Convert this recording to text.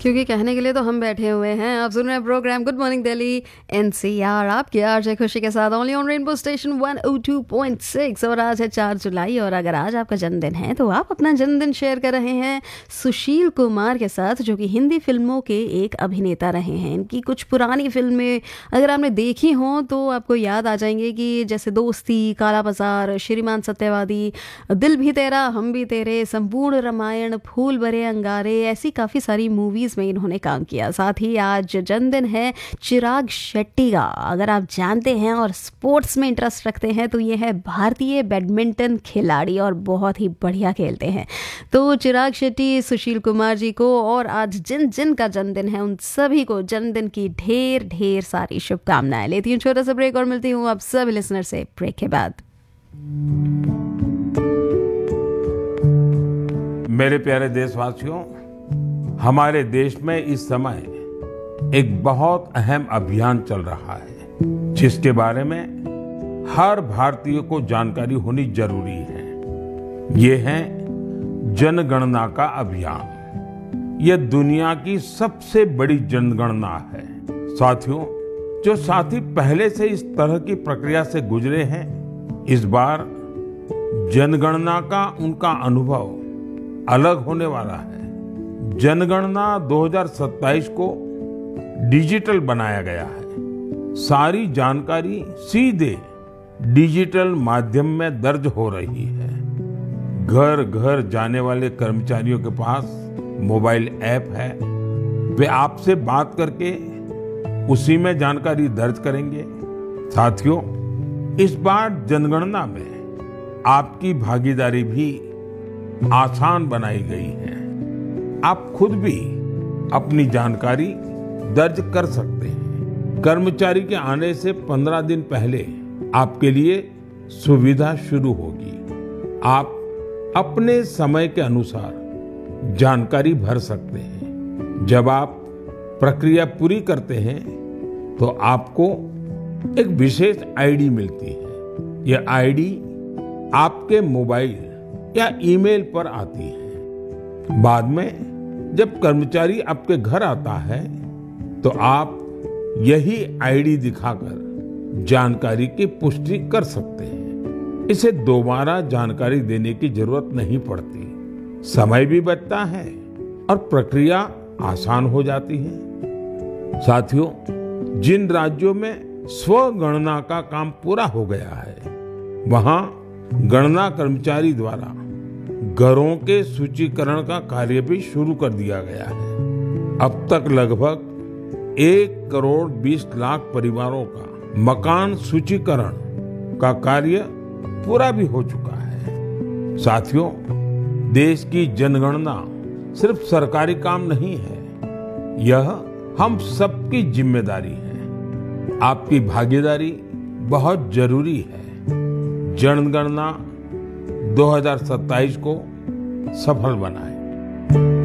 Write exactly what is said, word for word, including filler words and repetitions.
क्योंकि कहने के लिए तो हम बैठे हुए हैं। आप सुन रहे हैं programme good morning Delhi NCR आपके आरजे खुशी के साथ only on rainbow station one O two point six. और आज है चार जुलाई और अगर आज आपका जन्मदिन है तो आप अपना जन्मदिन शेयर कर रहे हैं सुशील कुमार के साथ, जो कि हिंदी फिल्मों के एक अभिनेता रहे हैं। इनकी कुछ पुरानी फिल्में अगर आपने देखी हों तो आपको याद आ जाएंगे कि जैसे दोस्ती, काला बाजार, श्रीमान सत्यवादी, दिल भी तेरा हम भी तेरे, संपूर्ण रामायण, फूल भरे अंगारे, ऐसी काफ़ी सारी मूवीज़ में इन्होंने काम किया। साथ ही आज जन्मदिन है चिराग शेट्टी का। अगर आप जानते हैं और स्पोर्ट्स में इंटरेस्ट रखते हैं तो ये है भारतीय बैडमिंटन खिलाड़ी और बहुत ही बढ़िया खेलते हैं। तो चिराग शेट्टी, सुशील कुमार जी को और आज जिन जिन का जन्मदिन है उन सभी को जन्मदिन की ढेर ढेर सारी शुभकामनाएं। लेती हूँ छोटा सा ब्रेक और मिलती हूँ आप सब लिसनर से ब्रेक के बाद। मेरे प्यारे देशवासियों, हमारे देश में इस समय एक बहुत अहम अभियान चल रहा है जिसके बारे में हर भारतीय को जानकारी होनी जरूरी है। ये है जनगणना का अभियान। यह दुनिया की सबसे बड़ी जनगणना है। साथियों, जो साथी पहले से इस तरह की प्रक्रिया से गुजरे हैं, इस बार जनगणना का उनका अनुभव अलग होने वाला है। जनगणना दो हज़ार सत्ताईस को डिजिटल बनाया गया है। सारी जानकारी सीधे डिजिटल माध्यम में दर्ज हो रही है। घर घर जाने वाले कर्मचारियों के पास मोबाइल ऐप है। वे आपसे बात करके उसी में जानकारी दर्ज करेंगे। साथियों, इस बार जनगणना में आपकी भागीदारी भी आसान बनाई गई है। आप खुद भी अपनी जानकारी दर्ज कर सकते हैं। कर्मचारी के आने से पंद्रह दिन पहले आपके लिए सुविधा शुरू होगी। आप अपने समय के अनुसार जानकारी भर सकते हैं। जब आप प्रक्रिया पूरी करते हैं तो आपको एक विशेष आईडी मिलती है। यह आईडी आपके मोबाइल या ईमेल पर आती है। बाद में जब कर्मचारी आपके घर आता है तो आप यही आईडी दिखाकर जानकारी की पुष्टि कर सकते हैं। इसे दोबारा जानकारी देने की जरूरत नहीं पड़ती। समय भी बचता है और प्रक्रिया आसान हो जाती है। साथियों, जिन राज्यों में स्वगणना का काम पूरा हो गया है, वहां गणना कर्मचारी द्वारा घरों के सूचीकरण का कार्य भी शुरू कर दिया गया है। अब तक लगभग एक करोड़ बीस लाख परिवारों का मकान सूचीकरण का कार्य पूरा भी हो चुका है। साथियों, देश की जनगणना सिर्फ सरकारी काम नहीं है, यह हम सबकी जिम्मेदारी है। आपकी भागीदारी बहुत जरूरी है। जनगणना दो हज़ार सत्ताईस को सफल बनाएं।